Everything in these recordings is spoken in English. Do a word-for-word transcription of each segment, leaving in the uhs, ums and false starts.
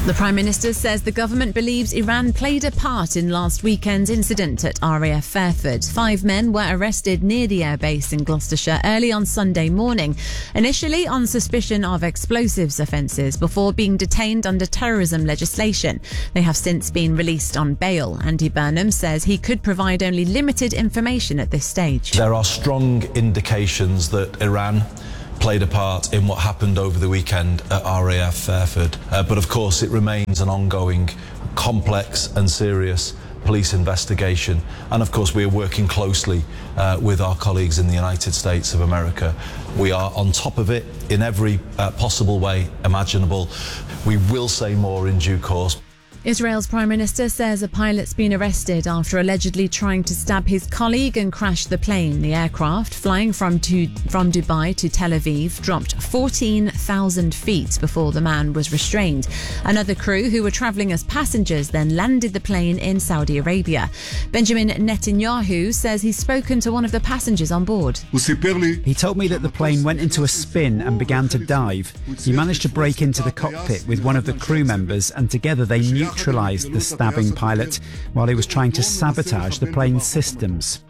The Prime Minister says the government believes Iran played a part in last weekend's incident at R A F Fairford. Five men were arrested near the airbase in Gloucestershire early on Sunday morning, initially on suspicion of explosives offences before being detained under terrorism legislation. They have since been released on bail. Andy Burnham says he could provide only limited information at this stage. There are strong indications that Iran played a part in what happened over the weekend at R A F Fairford. Uh, but of course it remains an ongoing, complex and serious police investigation. And of course we are working closely uh, with our colleagues in the United States of America. We are on top of it in every uh, possible way imaginable. We will say more in due course. Israel's Prime Minister says a pilot's been arrested after allegedly trying to stab his colleague and crash the plane. The aircraft, flying from, to, from Dubai to Tel Aviv, dropped fourteen thousand feet before the man was restrained. Another crew who were travelling as passengers then landed the plane in Saudi Arabia. Benjamin Netanyahu says he's spoken to one of the passengers on board. He told me that the plane went into a spin and began to dive. He managed to break into the cockpit with one of the crew members, and together they neutralised the stabbing pilot while he was trying to sabotage the plane's systems.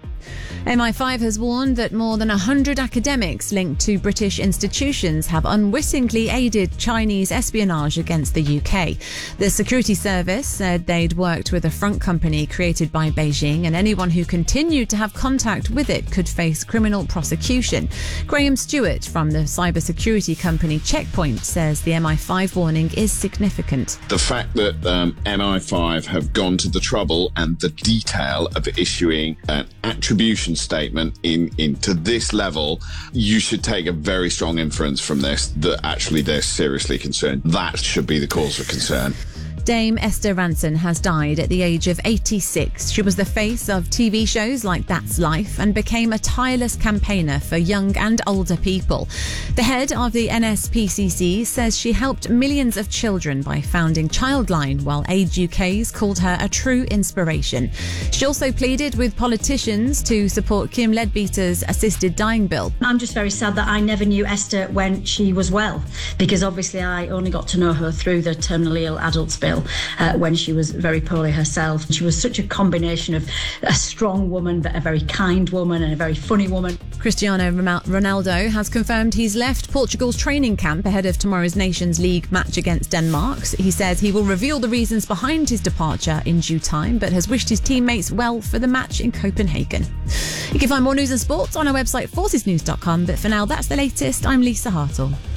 M I five has warned that more than one hundred academics linked to British institutions have unwittingly aided Chinese espionage against the U K. The security service said they'd worked with a front company created by Beijing, and anyone who continued to have contact with it could face criminal prosecution. Graham Stewart from the cybersecurity company Checkpoint says the M I five warning is significant. The fact that um, M I five have gone to the trouble and the detail of issuing an attribution statement in into this level, you should take a very strong inference from this that actually they're seriously concerned. That should be the cause for concern. Dame Esther Rantzen has died at the age of eighty-six. She was the face of T V shows like That's Life and became a tireless campaigner for young and older people. The head of the N S P C C says she helped millions of children by founding Childline, while Age U K's called her a true inspiration. She also pleaded with politicians to support Kim Leadbeater's assisted dying bill. I'm just very sad that I never knew Esther when she was well, because obviously I only got to know her through the terminally ill adults bill. Uh, when she was very poorly herself. She was such a combination of a strong woman, but a very kind woman and a very funny woman. Cristiano Ronaldo has confirmed he's left Portugal's training camp ahead of tomorrow's Nations League match against Denmark. He says he will reveal the reasons behind his departure in due time, but has wished his teammates well for the match in Copenhagen. You can find more news and sports on our website forces news dot com, but for now that's the latest. I'm Lisa Hartle.